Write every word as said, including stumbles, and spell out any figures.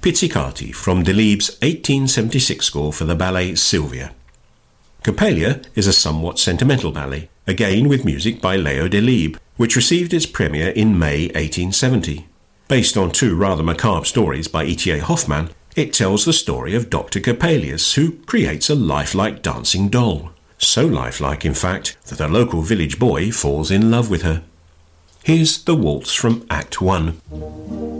Pizzicati from Delibes' eighteen seventy-six score for the ballet Sylvia. Coppelia is a somewhat sentimental ballet, again with music by Leo Delibes, which received its premiere in May eighteen seventy. Based on two rather macabre stories by E T A Hoffmann, it tells the story of Doctor Coppelius, who creates a lifelike dancing doll. So lifelike, in fact, that a local village boy falls in love with her. Here's the waltz from Act One.